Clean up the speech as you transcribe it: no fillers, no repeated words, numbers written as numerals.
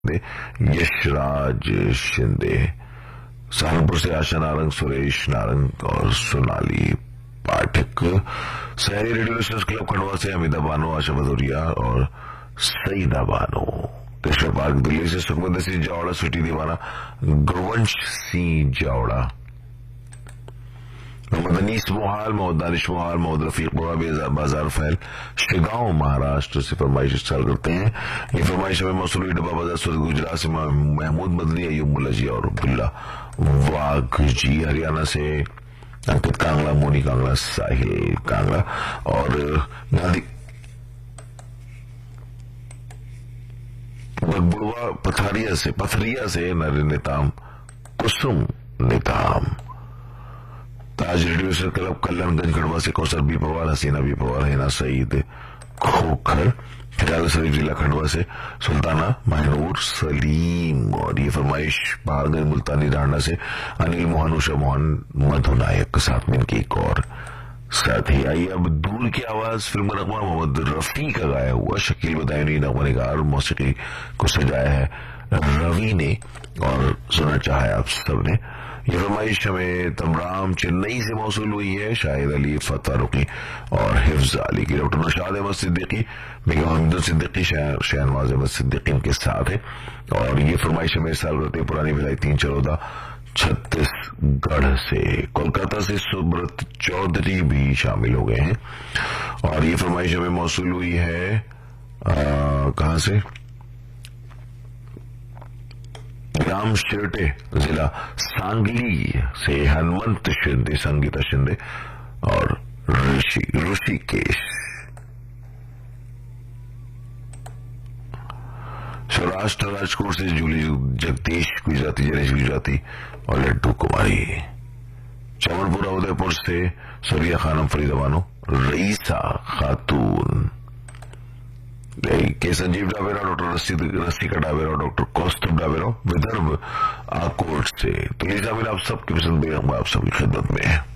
यशराज शिंदे। सहारनपुर से आशा नारंग, सुरेश नारंग और सोनाली पाठक। शहरी रेडियो लिसनर्स क्लब खंडवा से अमिता बानो, आशा भदौरिया और सईदा बानो। कृष्ण पार्क दिल्ली से सुखविंदर सिंह जावड़ा, स्वीटी दीवाना, गुरवंश सिंह जावड़ा। मोहम्मद अनीस मोहाल, मोहम्मद दानिश मोहाल, मोहम्मद रफीक बोरा बाजार फैल शिगांव महाराष्ट्र से फरमाइश इस्तेमाल करते हैं। ये फरमाइश हमें मसूली डब्बा बाजार सूरत गुजरात से महमूद मदनी, अयूब मुल्ला जी और अब्दुल्ला वाघ जी। हरियाणा से अंकित कांगड़ा, मोनी कांगड़ा, साहिल कांगड़ा और गांधी बगबुड़वा पथरिया से नरेंद्र नेताम, कुसुम नेताम। ताज रेडियो से क्लब कल्याणगंज खंडवा से कौसर बी पवार, हसीना बी पवार, हिना सईद खोखर। फिलहाल शरीफ जिला खंडवा से सुल्ताना महनूर सलीम। और ये फरमाइश पहाड़गंज मुल्तानी राणा से अनिल मोहन, उषा मोहन, मधु नायक। साथ में इनकी एक और साथी। आइए अब दूर की आवाज फिल्म का नगमा मोहम्मद रफी का गाया हुआ शकील बदायूनी नगमानिगार, मौसीकी को सजाया है रवि ने और सुनना चाहा है आप सबने। ये फरमाइश हमें तमराम चेन्नई से मौसूल हुई है। शाहिद अली, फतह रुकी और हिफ्ज अली की। डॉक्टर नौशाद अहमद सिद्दीकी, बेगम हमीद सिद्दीकी, शहनवाज अहमद सिद्दीकी के साथ है। और ये फरमाइश हमें साल रहते पुरानी भिलाई 3 छत्तीसगढ़ से। कोलकाता से सुब्रत चौधरी भी शामिल हो गए हैं। और ये फरमाइश हमें मौसूल हुई है कहां से? ग्राम शिरटे, जिला सांगली से हनुमंत शिंदे, संगीता शिंदे और ऋषिकेश। सौराष्ट्र राजकोट से जूली जगदीश गुजराती, जनेश गुजराती और लड्डू कुमारी। चमनपुरा उदयपुर से सरिया खानम, फरीदा बानो, रईसा खातून। के संजीव डाबेरा, डॉक्टर रसिका डाबेरा, डॉक्टर कौस्तुभ डाबेरा, विदर्भ आकोट से। तो ये आप सबकी पसंद आप सबकी खिदमत में है।